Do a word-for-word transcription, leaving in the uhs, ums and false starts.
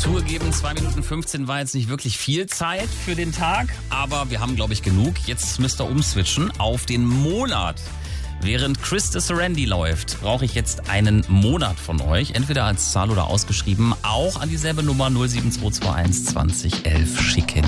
Zugegeben, zwei Minuten fünfzehn war jetzt nicht wirklich viel Zeit für den Tag, aber wir haben, glaube ich, genug. Jetzt müsst ihr umswitchen auf den Monat. Während Chris de Serendi läuft, brauche ich jetzt einen Monat von euch, entweder als Zahl oder ausgeschrieben, auch an dieselbe Nummer null sieben zwei zwei eins zwanzig elf schicken.